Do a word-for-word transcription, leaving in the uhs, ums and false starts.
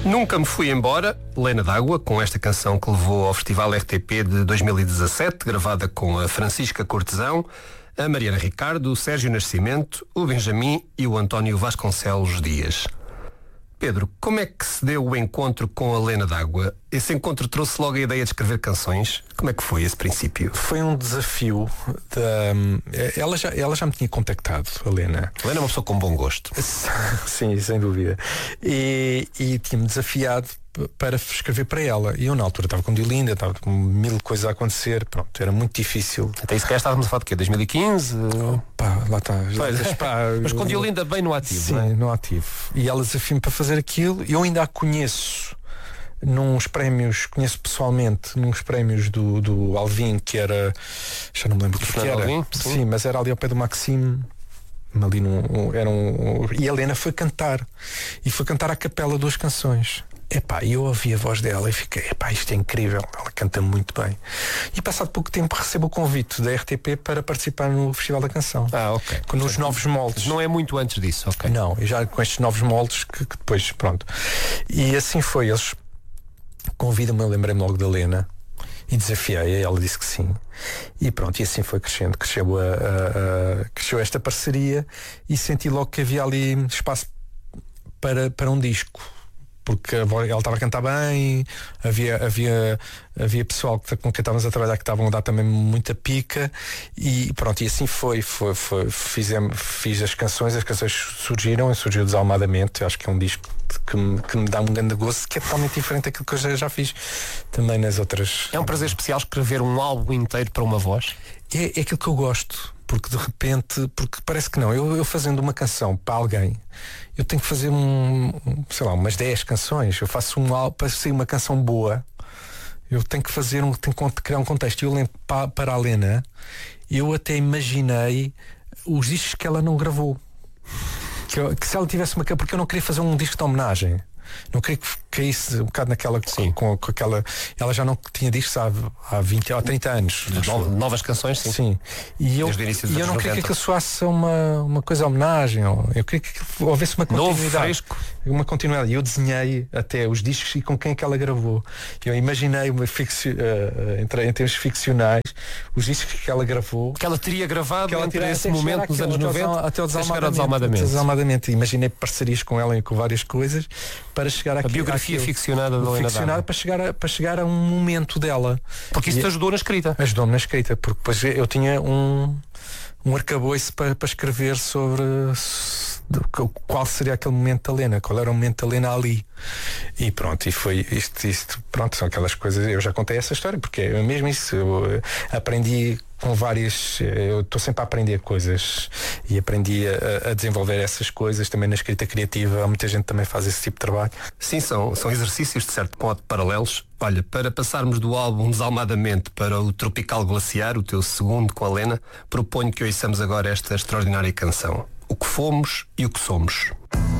Nunca me fui embora, Lena D'Água, com esta canção que levou ao Festival R T P de dois mil e dezassete, gravada com a Francisca Cortesão, a Mariana Ricardo, o Sérgio Nascimento, o Benjamin e o António Vasconcelos Dias. Pedro, como é que se deu o encontro com a Lena D'Água? Esse encontro trouxe logo a ideia de escrever canções? Como é que foi esse princípio? Foi um desafio. De, ela, já, ela já me tinha contactado, a Lena. A Lena é uma pessoa com bom gosto. Sim, sem dúvida. E, e tinha-me desafiado para escrever para ela. E eu na altura estava com Diolinda, estava com mil coisas a acontecer. Pronto, era muito difícil. Até isso que estávamos a falar de quê? dois mil e quinze? Pá, lá está. Mas com Diolinda bem no ativo. Sim, não é? no ativo. E ela desafiou-me para fazer aquilo. Eu ainda a conheço nos prémios, conheço pessoalmente nos prémios do, do Alvin, que era, já não me lembro o que, que era. Alvin, sim. sim, mas era ali ao pé do Maxime. Ali num, era um, e a Helena foi cantar. E foi cantar à capela duas canções. Epá, e eu ouvi a voz dela e fiquei, epá, isto é incrível, ela canta muito bem. E passado pouco tempo recebo o convite da R T P para participar no Festival da Canção. Ah, ok. Com os novos moldes. Não é muito antes disso, ok. Não, e já com estes novos moldes que, que depois, pronto. E assim foi, eles convidam-me, eu lembrei-me logo da Lena e desafiei-a, ela disse que sim. E pronto, e assim foi crescendo, cresceu, a, a, a, cresceu esta parceria e senti logo que havia ali espaço para, para um disco. Porque ela estava a cantar bem, havia, havia, havia pessoal com quem estávamos a trabalhar que estavam a dar também muita pica e pronto, e assim foi, foi, foi fizemos, fiz as canções, as canções surgiram, surgiu Desalmadamente, acho que é um disco que me, que me dá um grande gosto, que é totalmente diferente daquilo que eu já, já fiz também nas outras. É um prazer especial escrever um álbum inteiro para uma voz? É, é aquilo que eu gosto. Porque de repente, porque parece que não, eu, eu fazendo uma canção para alguém, eu tenho que fazer um, sei lá, umas dez canções, eu faço um álbum para ser uma canção boa, eu tenho que fazer um, tenho que criar um contexto. Eu lembro para, para a Lena, eu até imaginei os discos que ela não gravou. Que, eu, que se ela tivesse uma, porque eu não queria fazer um disco de homenagem. Não queria que caísse um bocado naquela com, com aquela. Ela já não tinha discos há, há vinte ou trinta anos. No, novas canções, sim. Sim. E eu, e eu não queria que aquilo soasse uma, uma coisa homenagem. Eu queria que houvesse uma continuidade. Novo, fresco. Uma continuidade. E eu desenhei até os discos e com quem é que ela gravou. Eu imaginei uma ficcio, uh, em, em termos ficcionais os discos que ela gravou. Que ela teria gravado que ela entre esse momento nos anos até noventa até o Desalmadamente. Desalmadamente. Imaginei parcerias com ela e com várias coisas para chegar aqui. A biografia àquilo, ficcionada da Lena D'Água. para chegar, a, para chegar a um momento dela. Porque isso te ajudou na escrita. Ajudou-me na escrita, porque depois eu tinha um, um arcabouço para, para escrever sobre qual seria aquele momento da Lena, qual era o momento da Lena ali. E pronto, e foi isto, isto, pronto, são aquelas coisas, eu já contei essa história, porque é mesmo isso, eu aprendi com várias, eu estou sempre a aprender coisas e aprendi a, a desenvolver essas coisas também na escrita criativa. Há muita gente que também faz esse tipo de trabalho. Sim, são, são exercícios de certo modo paralelos. Olha, para passarmos do álbum Desalmadamente para o Tropical Glaciar, o teu segundo com a Lena, proponho que ouçamos agora esta extraordinária canção, O que fomos e o que somos.